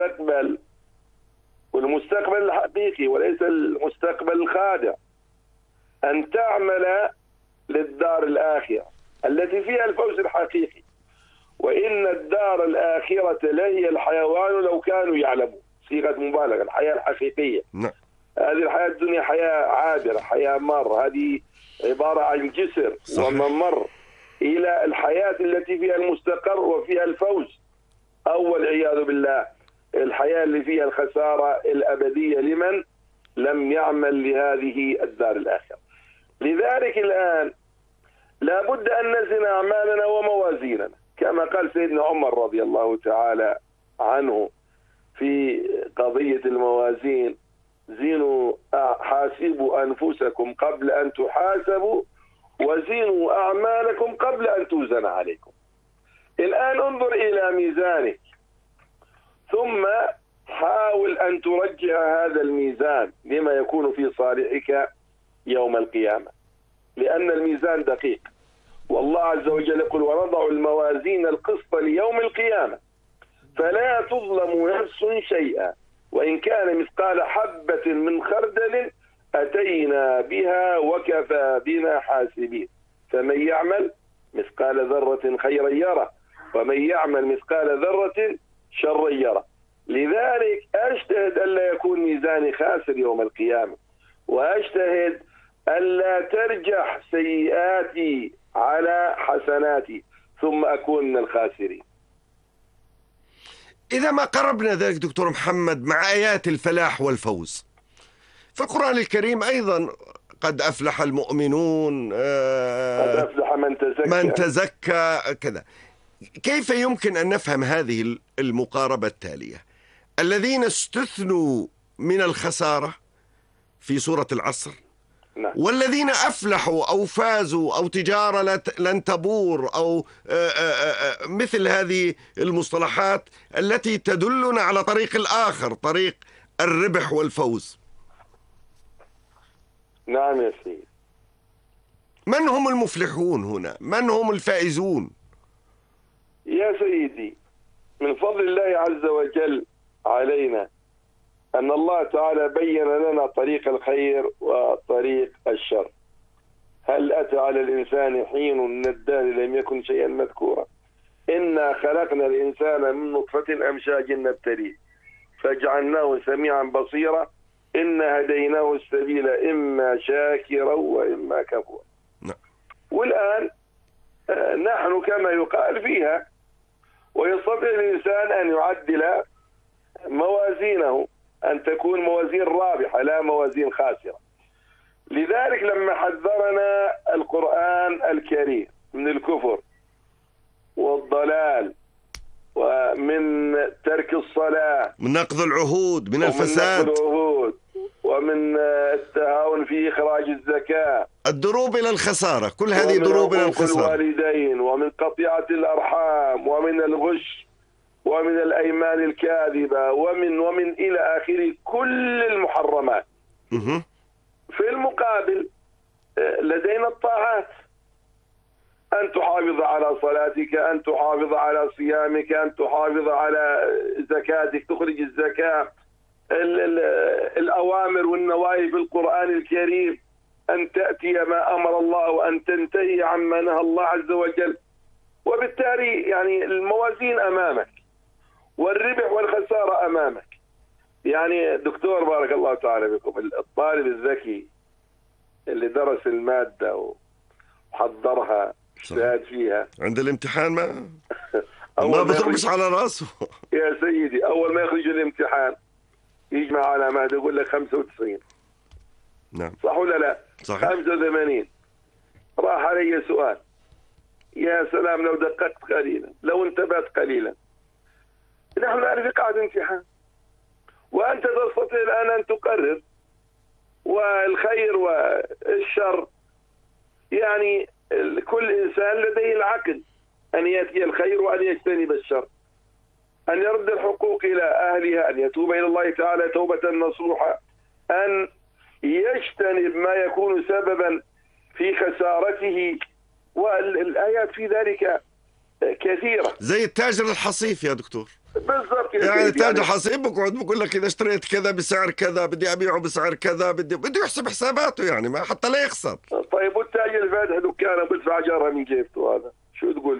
المستقبل، والمستقبل الحقيقي وليس المستقبل الخادع، أن تعمل للدار الآخرة التي فيها الفوز الحقيقي. وإن الدار الآخرة لهي الحيوان لو كانوا يعلمون، صيغة مبالغة، الحياة الحقيقية. نعم. هذه الحياة الدنيا حياة عابرة، حياة مر، هذه عبارة عن جسر وممر إلى الحياة التي فيها المستقر وفيها الفوز، أو والعياذ بالله الحياة اللي فيها الخسارة الأبدية لمن لم يعمل لهذه الدار الآخرة. لذلك الآن لابد أن نزن أعمالنا وموازيننا كما قال سيدنا عمر رضي الله تعالى عنه في قضية الموازين: زينوا حاسبوا أنفسكم قبل أن تحاسبوا وزينوا أعمالكم قبل أن توزن عليكم. الآن انظر إلى ميزانك، ثم حاول أن ترجع هذا الميزان لما يكون في صالحك يوم القيامة، لأن الميزان دقيق. والله عز وجل يقول: ونضع الموازين القسط ليوم القيامة فلا تظلم نفس شيئا وإن كان مثقال حبة من خردل أتينا بها وكفى بنا حاسبين. فمن يعمل مثقال ذرة خيرا يره ومن يعمل مثقال ذرة شرا يره. لذلك أجتهد ألا يكون ميزاني خاسر يوم القيامة، وأجتهد ألا ترجح سيئاتي على حسناتي ثم أكون من الخاسرين. إذا ما قربنا ذلك دكتور محمد مع آيات الفلاح والفوز في القرآن الكريم أيضا: قد أفلح المؤمنون، قد أفلح من تزكى كذا. كيف يمكن أن نفهم هذه المقاربة التالية: الذين استثنوا من الخسارة في سورة العصر، نعم. والذين أفلحوا أو فازوا أو تجارة لن تبور أو مثل هذه المصطلحات التي تدلنا على طريق الآخر، طريق الربح والفوز. نعم يا سيدي. من هم المفلحون هنا؟ من هم الفائزون؟ يا سيدي، من فضل الله عز وجل علينا أن الله تعالى بين لنا طريق الخير وطريق الشر. هل أتى على الإنسان حين من الدهر لم يكن شيئا مذكورا؟ إنا خلقنا الإنسان من نطفة أمشاج نبتليه فجعلناه سميعا بصيرا إنا هديناه السبيل إما شاكرا وإما كفورا. والآن نحن كما يقال فيها، ويستطيع الإنسان أن يعدل موازينه أن تكون موازين رابحة لا موازين خاسرة. لذلك لما حذرنا القرآن الكريم من الكفر والضلال ومن ترك الصلاة، من نقض العهود، من الفساد، ومن التهاون في إخراج الزكاة، الدروب إلى الخسارة، كل هذه دروب إلى الخسارة، الوالدين، ومن قطيعة الأرحام، ومن الغش، ومن الأيمان الكاذبة، ومن إلى آخره كل المحرمات. في المقابل لدينا الطاعات: أن تحافظ على صلاتك، أن تحافظ على صيامك، أن تحافظ على زكاتك، تخرج الزكاة، الأوامر والنواهي في القرآن الكريم، أن تأتي ما أمر الله وأن تنتهي عما نهى الله عز وجل. وبالتالي يعني الموازين أمامك والربح والخسارة أمامك. يعني دكتور بارك الله تعالى بكم، الطالب الذكي اللي درس المادة وحضرها اجتهد فيها عند الامتحان ما بتربش على راسه يا سيدي. أول ما يخرج الامتحان يجمع على مادة يقول لك 95. نعم. صح ولا لا؟ صحيح. 85. راح علي سؤال: يا سلام لو دققت قليلا، لو انتبهت قليلا. نحن نعرف قاعدة امتحان، وأنت تستطيع الآن أن تقرر، والخير والشر يعني كل إنسان لديه العقل أن يأتي الخير وأن يجتنب الشر، أن يرد الحقوق إلى أهلها، أن يتوب إلى الله تعالى توبة نصوحة، أن يجتنب ما يكون سببا في خسارته. والآيات في ذلك كثيرة. زي التاجر الحصيف يا دكتور. بالضبط يا يعني سيدي. تاجر حسيب بقعد بقول لك اذا اشتريت كذا بسعر كذا بدي ابيعه بسعر كذا، بده يحسب حساباته يعني ما حتى لا يخسر. طيب والتاجر اللي فاتح دكانه بدفع اجارها من جيبته، هذا شو تقول؟